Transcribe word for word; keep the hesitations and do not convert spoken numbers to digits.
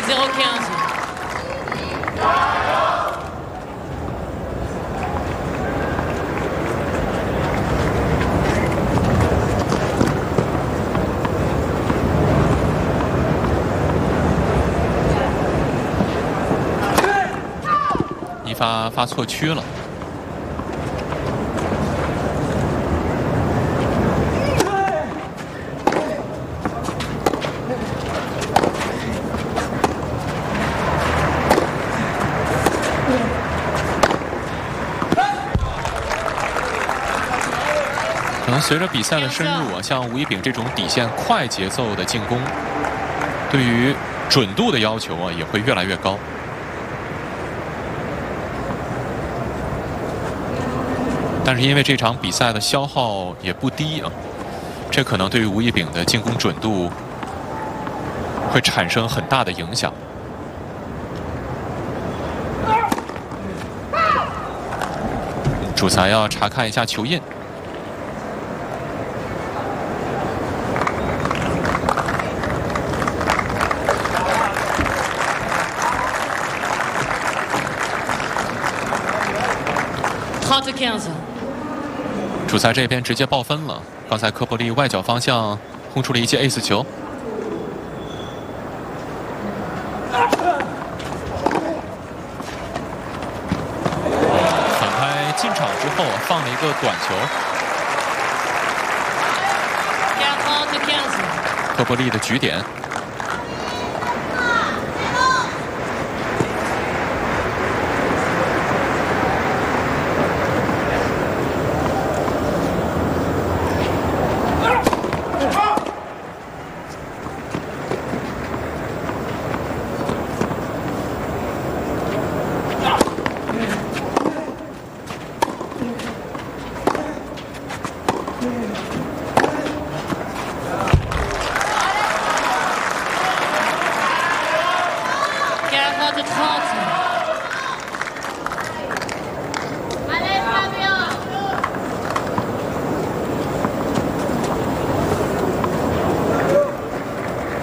zéro quinze。 一发发错区了。 可能随着比赛的深入啊，像吴一丙这种底线快节奏的进攻，对于准度的要求啊也会越来越高。但是因为这场比赛的消耗也不低啊，这可能对于吴一丙的进攻准度会产生很大的影响。主裁要查看一下球印。 主裁这边直接报分了。刚才科波利外角方向轰出了一记 ace 球。反拍进场之后放了一个短球。科波利的局点。